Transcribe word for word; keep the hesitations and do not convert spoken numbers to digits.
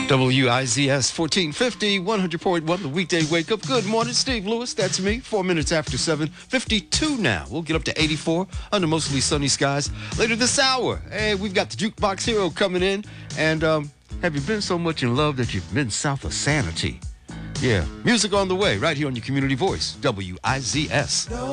W I Z S fourteen fifty, one hundred point one, the weekday wake up. Good morning, Steve Lewis. That's me. Four minutes after seven fifty-two now. We'll get up to eighty-four under mostly sunny skies later this hour. Hey, we've got the Jukebox Hero coming in. And um, have you been so much in love that you've been south of sanity? Yeah, music on the way right here on your community voice, W I Z S.